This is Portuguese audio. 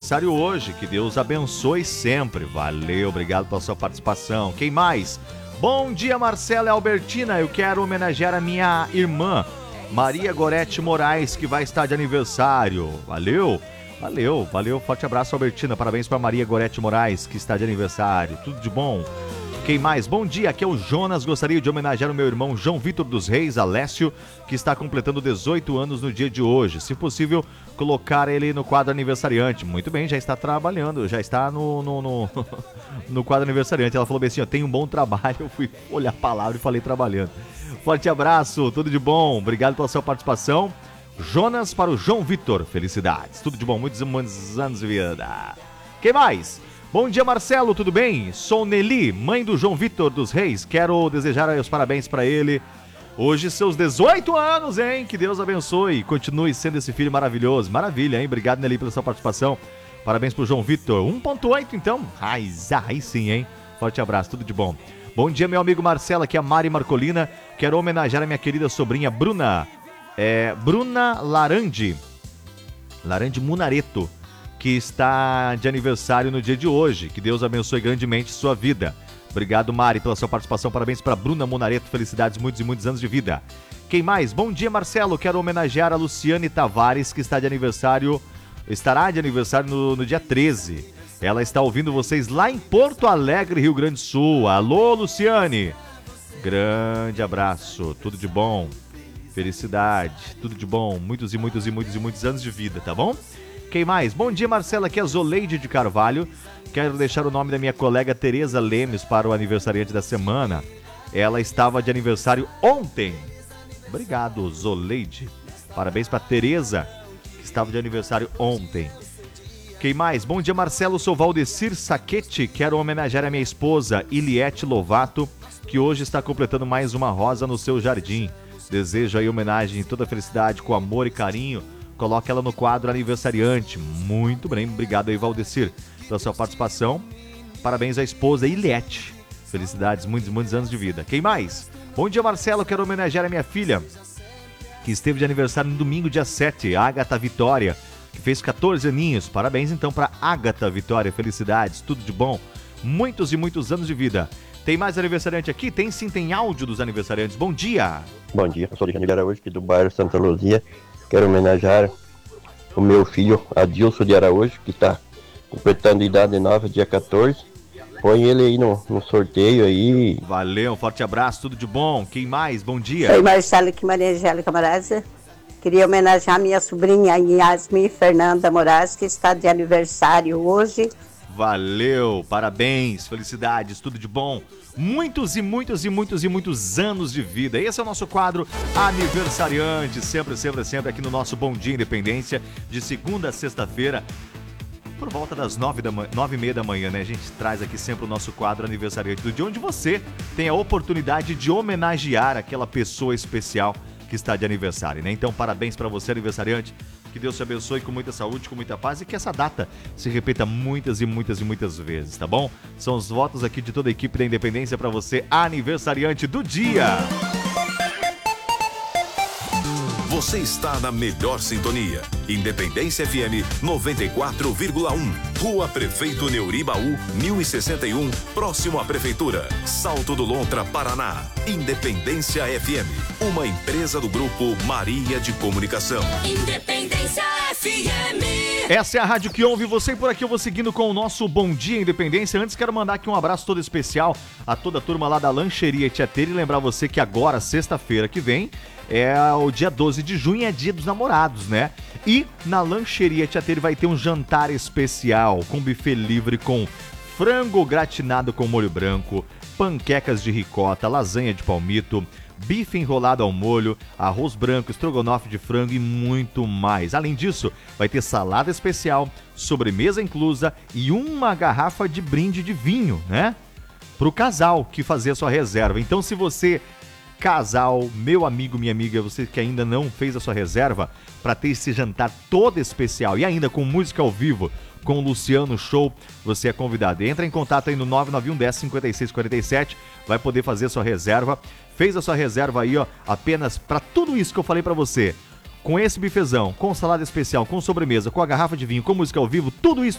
aniversário hoje. Que Deus abençoe sempre. Valeu, obrigado pela sua participação. Quem mais? Bom dia, Marcela e Albertina. Eu quero homenagear a minha irmã, Maria Gorete Moraes, que vai estar de aniversário. Valeu. Forte abraço, Albertina. Parabéns para Maria Gorete Moraes, que está de aniversário. Tudo de bom. Quem mais? Bom dia, aqui é o Jonas. Gostaria de homenagear o meu irmão João Vitor dos Reis, Alessio, que está completando 18 anos no dia de hoje. Se possível, colocar ele no quadro aniversariante. Muito bem, já está trabalhando, já está no quadro aniversariante. Ela falou bem assim, ó, tem um bom trabalho. Eu fui olhar a palavra e falei trabalhando. Forte abraço, tudo de bom. Obrigado pela sua participação. Jonas para o João Vitor. Felicidades. Tudo de bom, muitos anos de vida. Quem mais? Bom dia, Marcelo, tudo bem? Sou Nelly, mãe do João Vitor dos Reis. Quero desejar os parabéns para ele. Hoje, seus 18 anos, hein? Que Deus abençoe. Continue sendo esse filho maravilhoso. Maravilha, hein? Obrigado, Nelly, pela sua participação. Parabéns pro João Vitor. 1.8, então. Aí sim, hein? Forte abraço, tudo de bom. Bom dia, meu amigo Marcelo, aqui é a Mari Marcolina. Quero homenagear a minha querida sobrinha Bruna. Bruna Larandi Munareto, que está de aniversário no dia de hoje. Que Deus abençoe grandemente sua vida. Obrigado, Mari, pela sua participação. Parabéns para Bruna Munareto. Felicidades, muitos e muitos anos de vida. Quem mais? Bom dia, Marcelo. Quero homenagear a Luciane Tavares, que estará de aniversário no dia 13. Ela está ouvindo vocês lá em Porto Alegre, Rio Grande do Sul. Alô, Luciane. Grande abraço. Tudo de bom. Felicidade. Tudo de bom. Muitos anos de vida, tá bom? Quem mais? Bom dia, Marcela, aqui é a Zoleide de Carvalho. Quero deixar o nome da minha colega Tereza Lemes para o aniversariante da semana. Ela estava de aniversário ontem. Obrigado, Zoleide. Parabéns para Tereza, que estava de aniversário ontem. Quem mais? Bom dia, Marcelo, sou Valdecir Saquete. Quero homenagear a minha esposa, Iliette Lovato, que hoje está completando mais uma rosa no seu jardim. Desejo aí homenagem, toda felicidade, com amor e carinho. Coloque ela no quadro aniversariante. Muito bem, obrigado aí, Valdecir, pela sua participação. Parabéns à esposa Iliette. Felicidades, muitos anos de vida. Quem mais? Bom dia, Marcelo, quero homenagear a minha filha, que esteve de aniversário no domingo, dia 7, Agatha Vitória, que fez 14 aninhos. Parabéns então para Agatha Vitória. Felicidades, tudo de bom. Muitos anos de vida. Tem mais aniversariante aqui? Tem sim, tem áudio dos aniversariantes. Bom dia. Bom dia, eu sou o Janir Araújo, aqui do bairro Santa Luzia. Quero homenagear o meu filho Adilson de Araújo, que está completando idade nova, dia 14. Põe ele aí no sorteio aí. Valeu, um forte abraço, tudo de bom. Quem mais? Bom dia. Sou Marcelo aqui, Maria Angélica Moraes. Queria homenagear minha sobrinha Yasmin Fernanda Moraes, que está de aniversário hoje. Valeu, parabéns, felicidades, tudo de bom. Muitos anos de vida. Esse é o nosso quadro aniversariante, sempre aqui no nosso Bom Dia Independência, de segunda a sexta-feira, por volta das 9h30 da manhã, né? A gente traz aqui sempre o nosso quadro aniversariante do dia, onde você tem a oportunidade de homenagear aquela pessoa especial que está de aniversário, né? Então, parabéns para você, aniversariante. Que Deus te abençoe com muita saúde, com muita paz e que essa data se repita muitas vezes, tá bom? São os votos aqui de toda a equipe da Independência para você, aniversariante do dia. Você está na melhor sintonia. Independência FM 94,1. Rua Prefeito Neuribaú, 1061, próximo à Prefeitura. Salto do Lontra, Paraná. Independência FM, uma empresa do Grupo Maria de Comunicação. Independência FM. Essa é a rádio que ouve você, e por aqui eu vou seguindo com o nosso Bom Dia Independência. Antes quero mandar aqui um abraço todo especial a toda a turma lá da Lancheria Tieteira e lembrar você que agora, sexta-feira que vem, é o dia 12 de junho, é dia dos namorados, né? E na Lancheria Tieteira vai ter um jantar especial com buffet livre com frango gratinado com molho branco, panquecas de ricota, lasanha de palmito, bife enrolado ao molho, arroz branco, estrogonofe de frango e muito mais. Além disso, vai ter salada especial, sobremesa inclusa e uma garrafa de brinde de vinho, né? Pro casal que fazer a sua reserva. Então, se você, casal, meu amigo, minha amiga, você que ainda não fez a sua reserva para ter esse jantar todo especial e ainda com música ao vivo, com o Luciano Show, você é convidado. Entra em contato aí no 991 10 56 47, vai poder fazer a sua reserva. Fez a sua reserva aí, ó, apenas para tudo isso que eu falei para você. Com esse bifezão, com salada especial, com sobremesa, com a garrafa de vinho, com música ao vivo, tudo isso